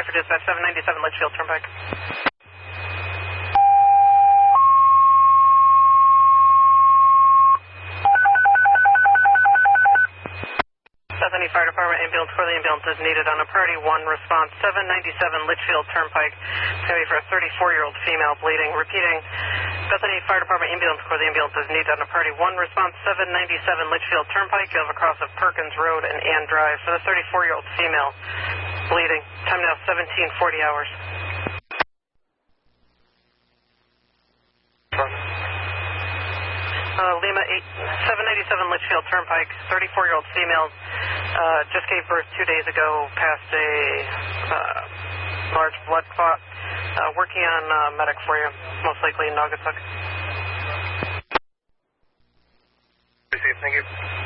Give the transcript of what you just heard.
for dispatch, 797 Litchfield Turnpike. Bethany Fire Department ambulance for the ambulance is needed on a priority 1 response, 797 Litchfield Turnpike. It's going to be for a 34-year-old female bleeding. Repeating, Bethany Fire Department ambulance for the ambulance is needed on a priority 1 response, 797 Litchfield Turnpike. You'll have a cross of Perkins Road and Ann Drive for the 34-year-old female bleeding. Time now 17:40 hours. Lima 797 Litchfield Turnpike, 34-year-old female, just gave birth 2 days ago, passed a large blood clot. Working on medic for you, most likely in Naugatuck. Thank you.